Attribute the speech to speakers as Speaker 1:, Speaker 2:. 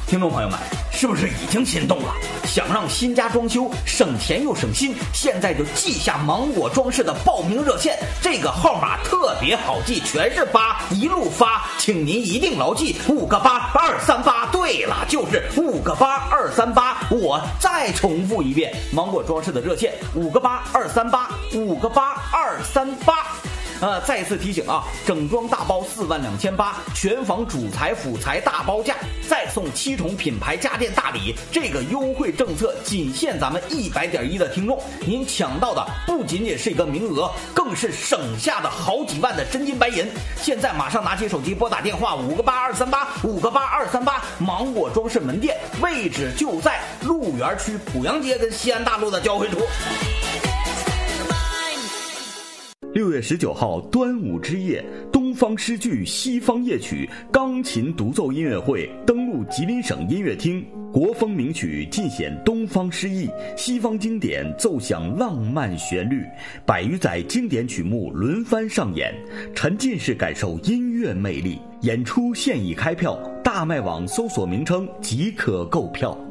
Speaker 1: 听众朋友们，是不是已经心动了？想让新家装修省钱又省心，现在就记下芒果装饰的报名热线，这个号码特别好记，全是8，一路发，请您一定牢记5个8，238。对了，就是5个8，238。我再重复一遍，芒果装饰的热线5个8，238，5个8，238。再次提醒啊，整装大包42800，全房主材辅材大包价，再送7重品牌家电大礼。这个优惠政策仅限咱们100.1的听众，您抢到的不仅仅是一个名额，更是省下的好几万的真金白银。现在马上拿起手机拨打电话5个8，238，5个8，238。芒果装饰门店位置就在鹿园区濮阳街跟西安大路的交汇处。6月19号端午之夜，东方诗句西方夜曲钢琴独奏音乐会登陆吉林省音乐厅，国风名曲尽显东方诗意，西方经典奏响浪漫旋律，100余载经典曲目轮番上演，沉浸式感受音乐魅力。演出现已开票，大麦网搜索名称即可购票。